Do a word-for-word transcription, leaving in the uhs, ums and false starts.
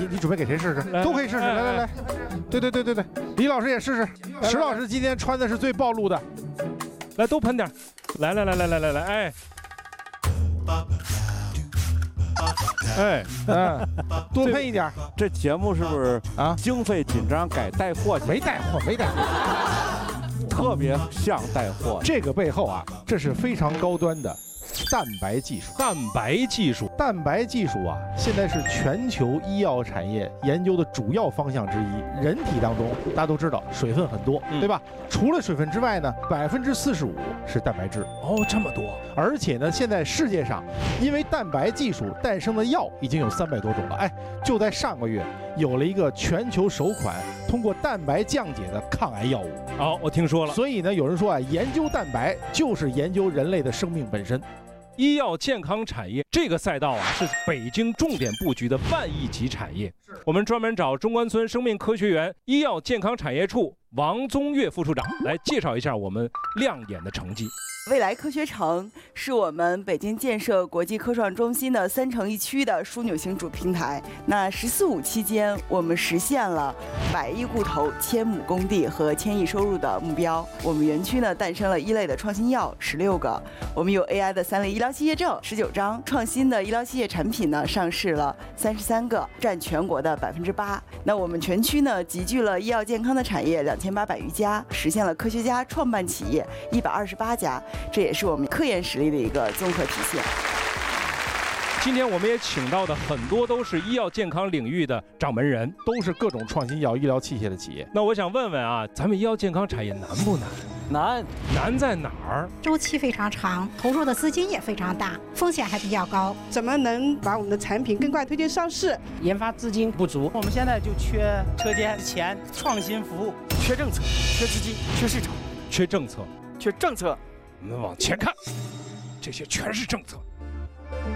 你你准备给谁试试？都可以试试，来来来，对对对对对，李老师也试试。石老师今天穿的是最暴露的， 来多喷点，来来来来来来来，哎。 哎，嗯，多喷一点。 这节目是不是啊？经费紧张，改带货去？ 没带货，没带货， 特别像带货。 这个背后啊，这是非常高端的蛋白技术。 蛋白技术， 蛋白技术啊，现在是全球医药产业研究的主要方向之一。人体当中，大家都知道水分很多，嗯、对吧？除了水分之外呢，百分之四十五是蛋白质。 哦，这么多！ 而且呢，现在世界上因为蛋白技术诞生的药已经有三百多种了。哎，就在上个月，有了一个全球首款通过蛋白降解的抗癌药物。 哦，我听说了。 所以呢，有人说啊，研究蛋白就是研究人类的生命本身。 医药健康产业这个赛道啊，是北京重点布局的万亿级产业。我们专门找中关村生命科学园医药健康产业处王宗岳副处长来介绍一下我们亮眼的成绩。 未来科学城是我们北京建设国际科创中心的三城一区的枢纽型主平台。那“十四五”期间，我们实现了百亿固投、千亩工地和千亿收入的目标。我们园区呢诞生了一类的创新药十六个，我们有 A I 的三类医疗器械证十九张，创新的医疗器械产品呢上市了三十三个，占全国的百分之八。那我们全区呢集聚了医药健康的产业两千八百余家，实现了科学家创办企业一百二十八家。这也是我们科研实力的一个综合体现。 今天我们也请到的很多都是医药健康领域的掌门人， 都是各种创新药、医疗器械的企业。 那我想问问啊，咱们医药健康产业难不难？ 难， 难在哪儿？ 周期非常长，投入的资金也非常大，风险还比较高。 怎么能把我们的产品更快推荐上市？ 研发资金不足，我们现在就缺车间、钱、创新服务，缺政策、缺资金、缺市场、 缺政策、 缺政策。 我们往前看，这些全是政策。